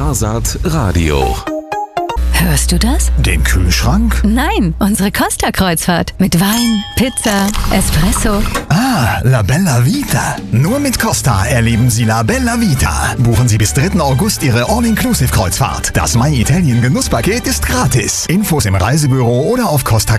Sparsat Radio. Hörst du das? Den Kühlschrank? Nein, unsere Costa-Kreuzfahrt. Mit Wein, Pizza, Espresso. Ah, La Bella Vita. Nur mit Costa erleben Sie La Bella Vita. Buchen Sie bis 3. August Ihre All-Inclusive-Kreuzfahrt. Das My Italien Genusspaket ist gratis. Infos im Reisebüro oder auf Costa